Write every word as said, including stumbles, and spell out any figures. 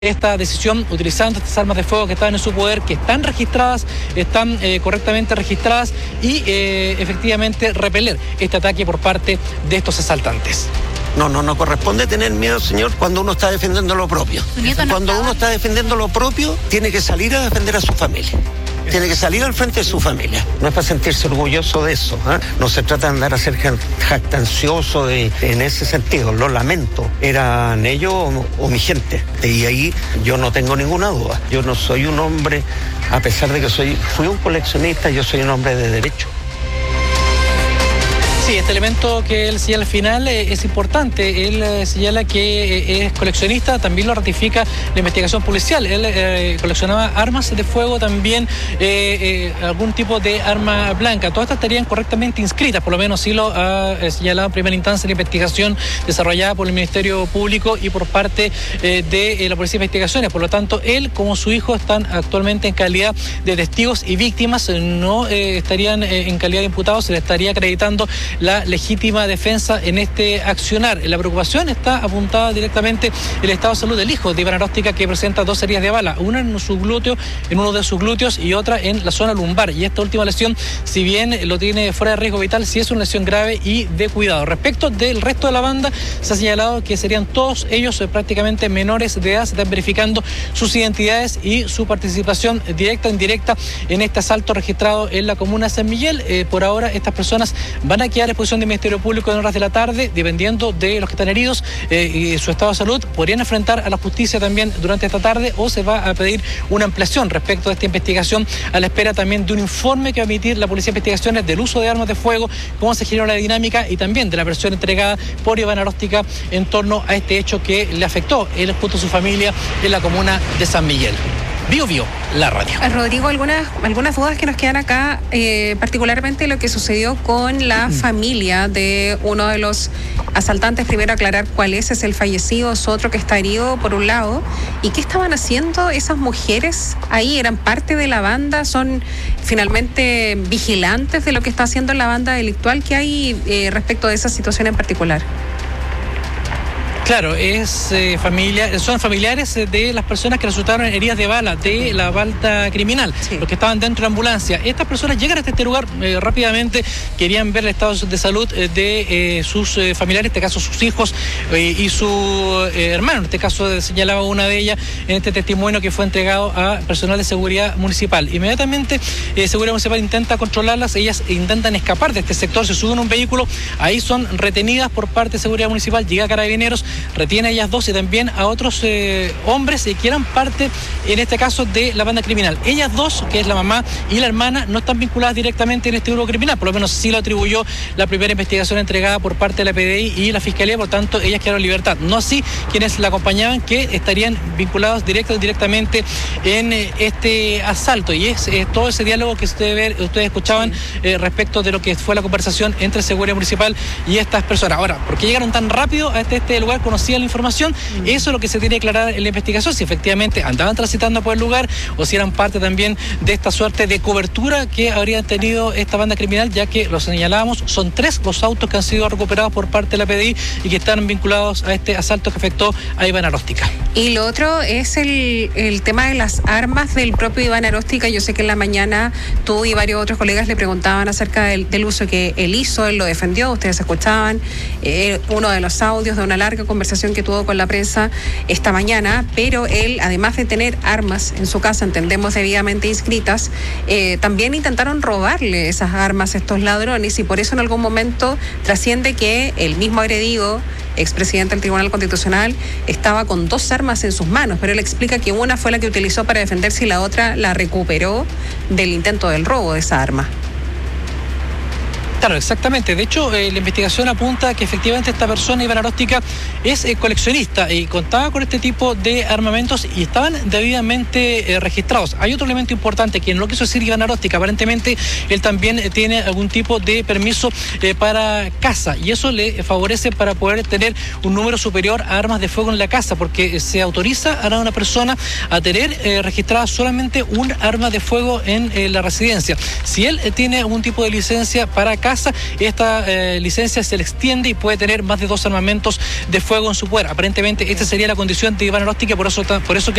esta decisión utilizando estas armas de fuego que están en su poder, que están registradas, están eh, correctamente registradas y eh, efectivamente repeler este ataque por parte de estos asaltantes. No, no, no corresponde tener miedo, señor, cuando uno está defendiendo lo propio. Cuando uno está defendiendo lo propio, tiene que salir a defender a su familia. Tiene que salir al frente de su familia. No es para sentirse orgulloso de eso, ¿eh? No se trata de andar a ser jactancioso de, en ese sentido. Lo lamento. ¿Eran ellos o, o mi gente? Y ahí yo no tengo ninguna duda. Yo no soy un hombre, a pesar de que soy, fui un coleccionista, yo soy un hombre de derecho. Sí, este elemento que él señala al final eh, es importante. Él eh, señala que eh, es coleccionista, también lo ratifica la investigación policial. Él eh, coleccionaba armas de fuego, también eh, eh, algún tipo de arma blanca. Todas estas estarían correctamente inscritas, por lo menos sí lo ha eh, señalado en primera instancia la investigación desarrollada por el Ministerio Público y por parte eh, de eh, la Policía de Investigaciones. Por lo tanto, él como su hijo están actualmente en calidad de testigos y víctimas, no eh, estarían eh, en calidad de imputados, se le estaría acreditando la legítima defensa en este accionar. La preocupación está apuntada directamente en el estado de salud del hijo de Iván Aróstica, que presenta dos heridas de bala, una en su glúteo, en uno de sus glúteos y otra en la zona lumbar. Y esta última lesión, si bien lo tiene fuera de riesgo vital, sí es una lesión grave y de cuidado. Respecto del resto de la banda, se ha señalado que serían todos ellos prácticamente menores de edad. Se están verificando sus identidades y su participación directa o indirecta en este asalto registrado en la comuna de San Miguel. Eh, por ahora, estas personas van a quedar a disposición del Ministerio Público en horas de la tarde, dependiendo de los que están heridos eh, y su estado de salud, podrían enfrentar a la justicia también durante esta tarde, o se va a pedir una ampliación respecto de esta investigación, a la espera también de un informe que va a emitir la Policía de Investigaciones del uso de armas de fuego, cómo se generó la dinámica y también de la versión entregada por Iván Aróstica en torno a este hecho que le afectó él junto a su familia en la comuna de San Miguel. Bio Bio, la radio. Rodrigo, algunas, algunas dudas que nos quedan acá, eh, particularmente lo que sucedió con la mm. familia de uno de los asaltantes. Primero aclarar cuál es, es el fallecido, es otro que está herido por un lado. ¿Y qué estaban haciendo esas mujeres ahí? ¿Eran parte de la banda? ¿Son finalmente vigilantes de lo que está haciendo la banda delictual? ¿Qué hay eh, respecto de esa situación en particular? Claro, es eh, familia, son familiares de las personas que resultaron heridas de bala de la banda criminal, sí. Los que estaban dentro de la ambulancia. Estas personas llegan hasta este lugar eh, rápidamente, querían ver el estado de salud eh, de eh, sus eh, familiares, en este caso sus hijos eh, y su eh, hermano. En este caso señalaba una de ellas en este testimonio que fue entregado a personal de seguridad municipal. Inmediatamente eh, seguridad municipal intenta controlarlas, ellas intentan escapar de este sector, se suben a un vehículo, ahí son retenidas por parte de seguridad municipal, llega Carabineros, retiene a ellas dos y también a otros eh, hombres eh, que eran parte, en este caso, de la banda criminal. Ellas dos, que es la mamá y la hermana, no están vinculadas directamente en este grupo criminal, por lo menos sí lo atribuyó la primera investigación entregada por parte de la P D I y la Fiscalía, por tanto, ellas quedaron en libertad. No así quienes la acompañaban, que estarían vinculados directa o indirectamente en eh, este asalto. Y es eh, todo ese diálogo que ustedes, ustedes escuchaban eh, respecto de lo que fue la conversación entre Seguridad Municipal y estas personas. Ahora, ¿por qué llegaron tan rápido a este, este lugar? Conocían la información, mm. Eso es lo que se tiene que aclarar en la investigación, si efectivamente andaban transitando por el lugar o si eran parte también de esta suerte de cobertura que habrían tenido esta banda criminal, ya que lo señalábamos, son tres los autos que han sido recuperados por parte de la P D I y que están vinculados a este asalto que afectó a Iván Aróstica. Y lo otro es el, el tema de las armas del propio Iván Aróstica. Yo sé que en la mañana tú y varios otros colegas le preguntaban acerca del, del uso que él hizo, él lo defendió, ustedes escuchaban eh, uno de los audios de una larga conversación que tuvo con la prensa esta mañana, pero él, además de tener armas en su casa, entendemos debidamente inscritas, eh, también intentaron robarle esas armas a estos ladrones, y por eso en algún momento trasciende que el mismo agredido, expresidente del Tribunal Constitucional, estaba con dos armas en sus manos, pero él explica que una fue la que utilizó para defenderse y la otra la recuperó del intento del robo de esa arma. Claro, exactamente. De hecho, eh, la investigación apunta que efectivamente esta persona, Iván Aróstica, es eh, coleccionista y contaba con este tipo de armamentos y estaban debidamente eh, registrados. Hay otro elemento importante que en lo que quiso decir Iván Aróstica, aparentemente él también eh, tiene algún tipo de permiso eh, para casa, y eso le favorece para poder tener un número superior a armas de fuego en la casa, porque eh, se autoriza a una persona a tener eh, registrada solamente un arma de fuego en eh, la residencia. Si él eh, tiene algún tipo de licencia para casa, casa, esta eh, licencia se le extiende y puede tener más de dos armamentos de fuego en su poder. Aparentemente esta sería la condición de Iván Aróstica, por eso, por eso que